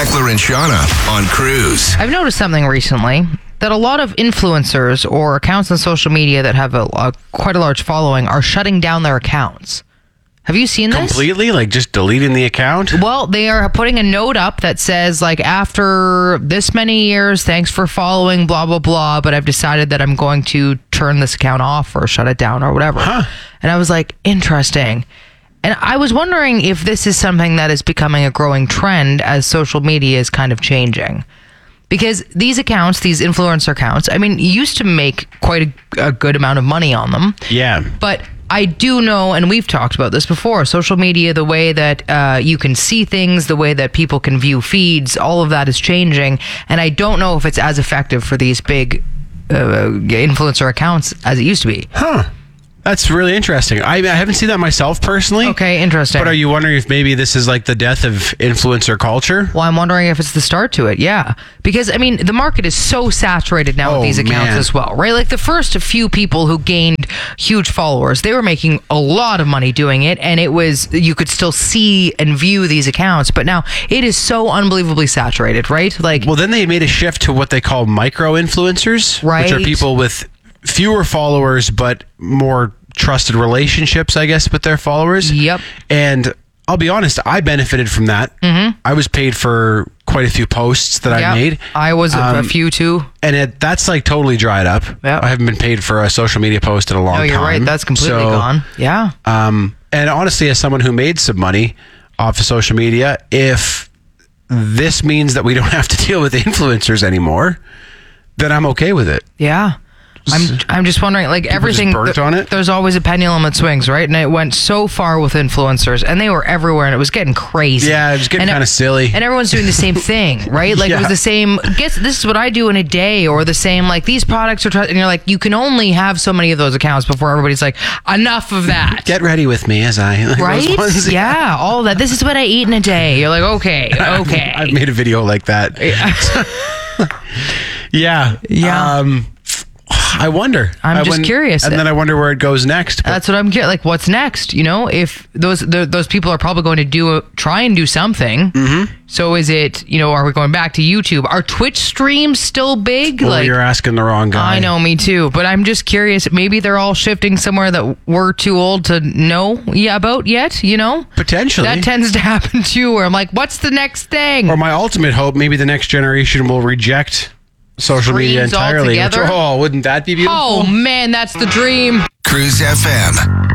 Beckler and Shauna on Cruise. I've noticed something recently that a lot of influencers or accounts on social media that have quite a large following are shutting down their accounts. Have you seen this? Completely? Like just deleting the account? Well, they are putting a note up that says, like, after this many years, thanks for following, blah, blah, blah, but I've decided that I'm going to turn this account off or shut it down or whatever. Huh. And I was like, interesting. And I was wondering if this is something that is becoming a growing trend as social media is kind of changing. Because these accounts, these influencer accounts, I mean, you used to make quite a good amount of money on them. Yeah. But I do know, and we've talked about this before, social media, the way that you can see things, the way that people can view feeds, all of that is changing. And I don't know if it's as effective for these big influencer accounts as it used to be. Huh. That's really interesting. I haven't seen that myself personally. Okay, interesting. But are you wondering if maybe this is like the death of influencer culture? Well, I'm wondering if it's the start to it, yeah. Because, I mean, the market is so saturated now with these accounts as well, right? Like the first few people who gained huge followers, they were making a lot of money doing it, and it was, you could still see and view these accounts, but now it is so unbelievably saturated, right? Like, Well, then they made a shift to what they call micro-influencers, Right. which are people with fewer followers but more trusted relationships, I guess, with their followers. Yep. And I'll be honest, I benefited from that. Mm-hmm. I was paid for quite a few posts that I made. I was a few too. And that's like totally dried up. Yep. I haven't been paid for a social media post in a long time. No, you're right. That's completely gone. Yeah. And honestly, as someone who made some money off of social media, if this means that we don't have to deal with influencers anymore, then I'm okay with it. Yeah. I'm just wondering, like, everything, just burnt on it? There's always a pendulum that swings, right? And it went so far with influencers, and they were everywhere, and it was getting crazy. Yeah, it was getting kind of silly. And everyone's doing the same thing, right? Like, it was the same, guess this is what I do in a day, or the same, like, these products are, and you're like, you can only have so many of those accounts before everybody's like, enough of that. Get ready with me as I... Like right? those ones. Yeah, all that. This is what I eat in a day. You're like, okay. I've made a video like that. Yeah. I wonder. I'm just curious. And then I wonder where it goes next. That's what I'm curious. Like, what's next? You know, if those people are probably going to try and do something. Mm-hmm. So is it, you know, are we going back to YouTube? Are Twitch streams still big? Well, you're asking the wrong guy. I know, me too. But I'm just curious. Maybe they're all shifting somewhere that we're too old to know about yet, you know? Potentially. That tends to happen too, where I'm like, what's the next thing? Or my ultimate hope, maybe the next generation will reject social media Streams entirely. altogether? Wouldn't that be beautiful? Oh, man, that's the dream. Cruise FM.